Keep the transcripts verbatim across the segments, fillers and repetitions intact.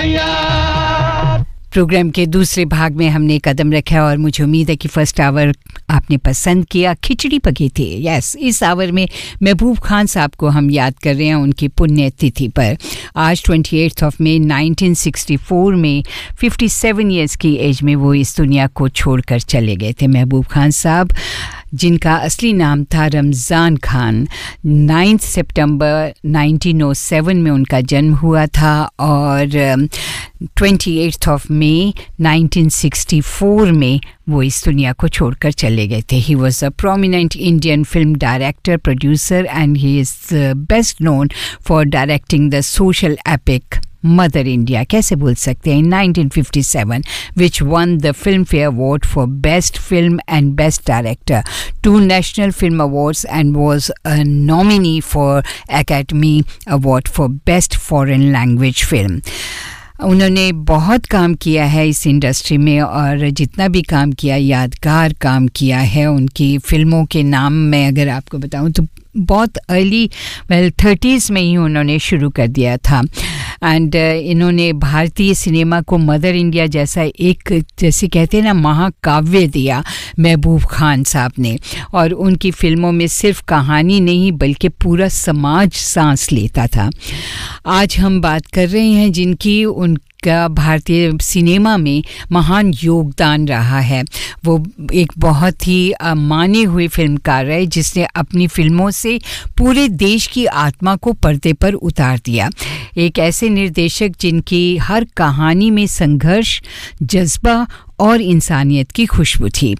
Programme के दूसरे भाग में हमने कदम रखा और मुझे उम्मीद है कि फर्स्ट आवर आपने पसंद किया. खिचड़ी पकी थी. यस, इस आवर में महबूब खान साहब को हम याद कर रहे हैं उनकी पुण्यतिथि पर. आज अट्ठाईस of May nineteen sixty four में सत्तावन इयर्स की एज में वो इस दुनिया को छोड़कर चले गए थे. महबूब खान साहब जिनका असली नाम था रमज़ान खान. नौ सितंबर नाइनटीन ओ सेवन में उनका जन्म हुआ था और अट्ठाईस of May nineteen sixty four में वो इस दुनिया को छोड़कर चले गए थे. He was a prominent Indian film director, producer and he is best known for directing the social epic mother India, कैसे भूल सकते हैं, in nineteen fifty seven, which won the Filmfare Award for Best Film and Best Director, two National Film Awards, and was a nominee for Academy Award for Best Foreign Language Film. उन्होंने बहुत काम किया है इस industry में और जितना भी काम किया यादगार काम किया है. उनकी फ़िल्मों के नाम मैं अगर आपको बताऊं तो बहुत अर्ली वेल थर्टीज़ में ही उन्होंने शुरू कर दिया था. एंड uh, इन्होंने भारतीय सिनेमा को मदर इंडिया जैसा एक, जैसे कहते हैं ना, महाकाव्य दिया महबूब खान साहब ने. और उनकी फ़िल्मों में सिर्फ कहानी नहीं बल्कि पूरा समाज सांस लेता था. आज हम बात कर रहे हैं जिनकी उनका भारतीय सिनेमा में महान योगदान रहा है. वो एक बहुत ही माने हुए फिल्मकार है जिसने अपनी फिल्मों से पूरे देश की आत्मा को पर्दे पर उतार दिया. एक ऐसे निर्देशक जिनकी हर कहानी में संघर्ष, जज्बा और इंसानियत की खुशबू थी.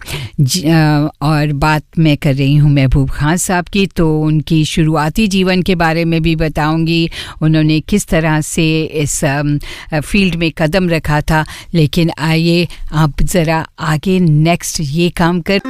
और बात मैं कर रही हूँ महबूब खान साहब की, तो उनकी शुरुआती जीवन के बारे में भी बताऊंगी, उन्होंने किस तरह से इस फील्ड में कदम रखा था. लेकिन आइए आप ज़रा आगे नेक्स्ट ये काम कर.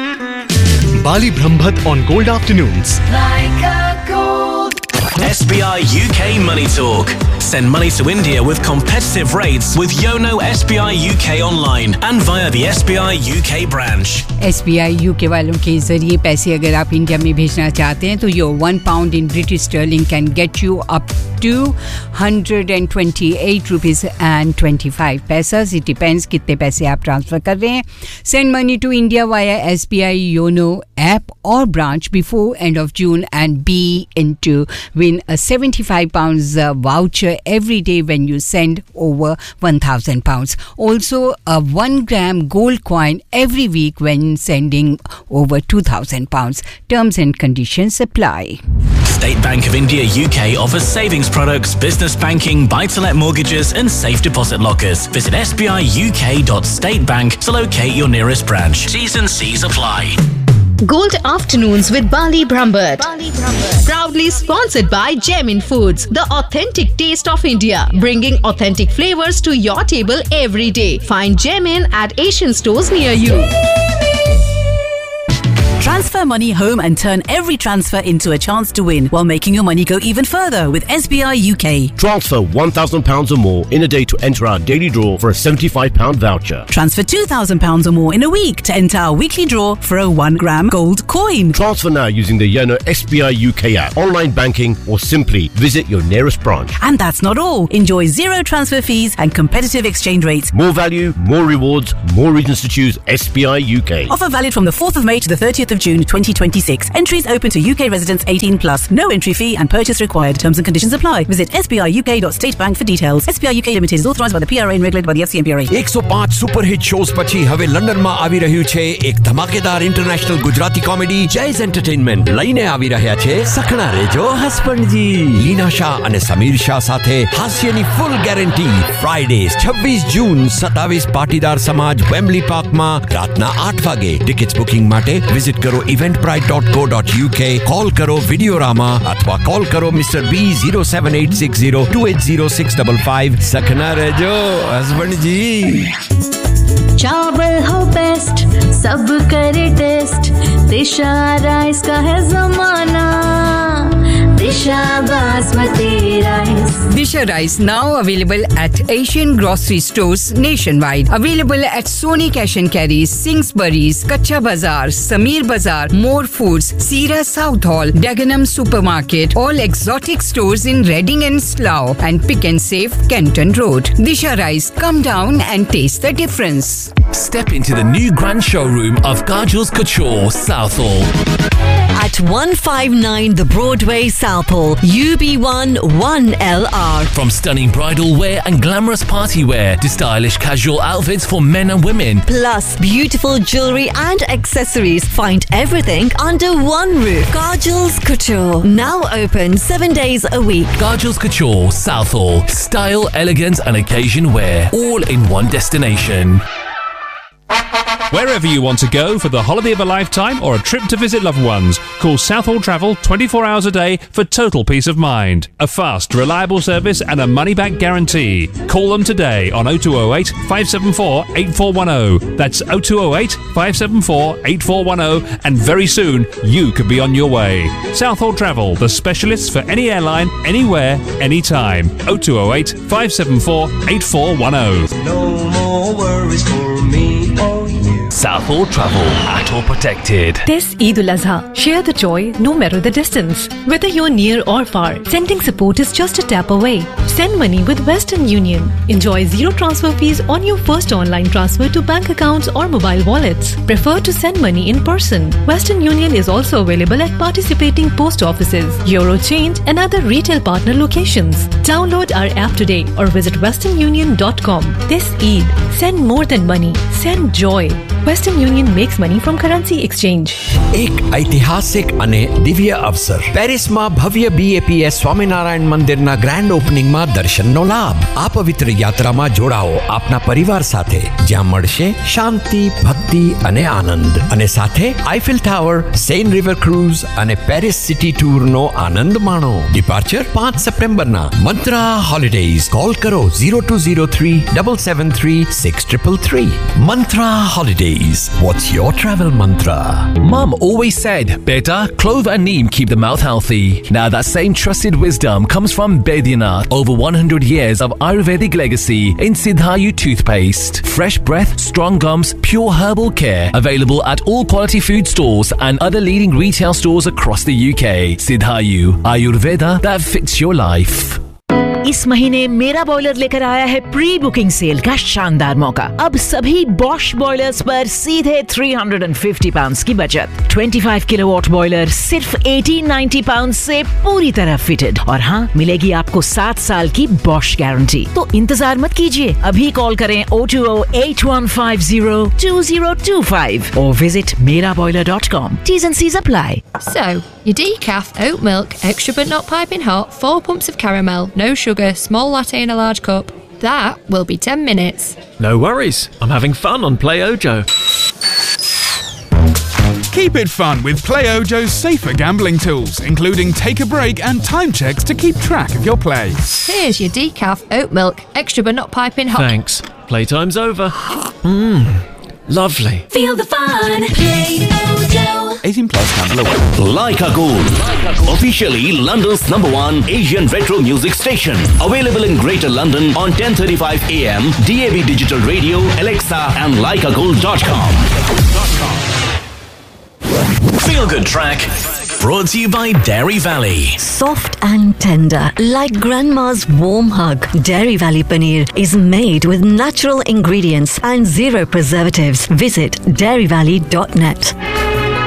Bali Brahmbhatt on Gold Afternoons. Like a gold. S B I U K Money Talk. Send money to India with competitive rates with Yono S B I U K online and via the S B I U K branch. S B I U K वालों के ज़रिए पैसे अगर आप India में भेजना चाहते हैं तो your one pound in British sterling can get you up to one hundred twenty-eight rupees and twenty-five paisas. It depends कितने पैसे आप ट्रांसफ़र कर रहे हैं. Send money to India via S B I Yono app or branch before end of June and be into win a seventy-five pounds uh, voucher every day when you send over one thousand pounds. Also a one gram gold coin every week when sending over two thousand pounds. Terms and conditions apply. State Bank of India U K offers savings products, business banking, buy-to-let mortgages and safe deposit lockers. Visit s b i u k dot state bank to locate your nearest branch. T's and C's apply. Gold Afternoons with Bali Brahmbhatt. Bali Brahmbhatt. Proudly sponsored by Gemin Foods, the authentic taste of India, bringing authentic flavors to your table every day. Find Gemin at Asian stores near you. Transfer money home and turn every transfer into a chance to win while making your money go even further with S B I U K. Transfer one thousand pounds or more in a day to enter our daily draw for a seventy-five pound voucher. Transfer two thousand pounds or more in a week to enter our weekly draw for a one gram gold coin. Transfer now using the Yono S B I U K app, online banking, or simply visit your nearest branch. And that's not all. Enjoy zero transfer fees and competitive exchange rates. More value, more rewards, more reasons to choose S B I U K. Offer valid from the fourth of May to the thirtieth of June twenty twenty-six. Entries open to U K residents eighteen plus. No entry fee and purchase required. Terms and conditions apply. Visit s b i u k dot state bank for details. S B I U K Limited is authorized by the P R A and regulated by the F C M P R A. one oh five super hit shows પછી હવે લંડનમાં આવી રહ્યું છે એક ધમાકેદાર international Gujarati comedy જૈઝ entertainment લઈને આવી રહ્યા છે સખણા રેજો હસબન્ડજી. લીના શાહ અને સમીર શાહ સાથે હાસ્યની ફૂલ ગેરંટી. ફ્રાઇડેઝ છવ્વીસ જૂન સત્તાવીસ પાટીદાર સમાજ વેમ્બલી પાર્કમાં રાતના આઠ વાગે. ટિકિટ્સ બુકિંગ માટે વિઝિટ કરો eventbrite dot co dot u k. Call કરો વિડિયોરામા અથવા કોલ કરો મિસ્ટર બી zero seven eight six zero two eight zero six five five. સખના રેજો હસબન્ડજી. चावल हो बेस्ट सब करे टेस्ट, दिशा राइस का है जमाना, Disha Basmati rice. Disha rice now available at Asian grocery stores nationwide. Available at Sony Cash and Carry, Singsbury's, Kacha Bazaar, Samir Bazaar, More Foods, Sira South Hall, Dagenham Supermarket, all exotic stores in Reading and Slough, and Pick and Save, Kenton Road. Disha rice, come down and taste the difference. Step into the new grand showroom of Kajal's Couture, Southall. At one fifty-nine The Broadway, Southall, U B one one L R. From stunning bridal wear and glamorous party wear to stylish casual outfits for men and women. Plus beautiful jewellery and accessories. Find everything under one roof. Kajal's Couture. Now open seven days a week. Kajal's Couture, Southall. Style, elegance and occasion wear. All in one destination. Wherever you want to go for the holiday of a lifetime or a trip to visit loved ones, call Southall Travel twenty-four hours a day for total peace of mind. A fast, reliable service and a money-back guarantee. Call them today on oh two oh eight, five seven four, eight four one oh. That's oh two oh eight, five seven four, eight four one oh, and very soon you could be on your way. Southall Travel, the specialists for any airline, anywhere, anytime. oh two oh eight, five seven four, eight four one oh. No more worries for me or you. Southall Travel, at all protected. This Eid al-Azha, share the joy no matter the distance. Whether you're near or far, sending support is just a tap away. Send money with Western Union. Enjoy zero transfer fees on your first online transfer to bank accounts or mobile wallets. Prefer to send money in person. Western Union is also available at participating post offices, Eurochange and other retail partner locations. Download our app today or visit western union dot com. This Eid, send more than money, send joy. Western Union makes money from currency exchange. એક ઐતિહાસિક અને દિવ્ય અવસર પેરિસમાં ભવ્ય B A P S Swaminarayan મંદિરના grand ઓપનિંગમાં દર્શનનો લાભ. આ પવિત્ર યાત્રામાં જોડાઓ આપના પરિવાર સાથે, જ્યાં મળશે શાંતિ, ભક્તિ અને આનંદ. અને સાથે Eiffel tower, Sen river cruise અને પેરિસ સિટી ટૂરનો આનંદ માણો. ડિપાર્ચર પાંચ સપ્ટેમ્બરના. મંત્રા હોલિડેઝ. કોલ કરો zero two zero three, seven seven three, six three three. Mantra Holidays. What's your travel mantra? Mum always said, Beta, clove and neem keep the mouth healthy. Now that same trusted wisdom comes from Baidyanath. Over one hundred years of Ayurvedic legacy in Siddhayu toothpaste. Fresh breath, strong gums, pure herbal care. Available at all quality food stores and other leading retail stores across the U K. Siddhayu, Ayurveda that fits your life. इस महीने मेरा boiler लेकर आया है pre booking cell का शानदार मौका। अब सभी बॉश बॉयलर्स पर सीधे तीन सौ पचास पाउंड्स की बचत। पच्चीस किलोवाट बॉयलर सिर्फ अठारह सौ नब्बे पाउंड्स से पूरी तरह फिटेड, और हाँ, मिलेगी आपको सात साल की बॉश गारंटी। तो इंतजार मत कीजिए, अभी कॉल करें oh two oh, eight one five zero, two zero two five or visit mera boiler dot com. T's and C's apply. So, your decaf oat milk, extra but not piping hot, four pumps of caramel, no sugar, small latte in a large cup. That will be ten minutes. No worries, I'm having fun on Play Ojo. Keep it fun with Play Ojo's safer gambling tools, including take a break and time checks to keep track of your play. Here's your decaf oat milk, extra but not piping hot. Thanks. Playtime's over. Mmm, lovely. Feel the fun. Play Ojo. eighteen plus handle away. Leica Gold. Officially London's number one Asian retro music station. Available in Greater London on ten thirty-five A M, D A B Digital Radio, Alexa and leica gold dot com. Feel Good Track, brought to you by Dairy Valley. Soft and tender, like grandma's warm hug. Dairy Valley Paneer is made with natural ingredients and zero preservatives. Visit dairy valley dot net.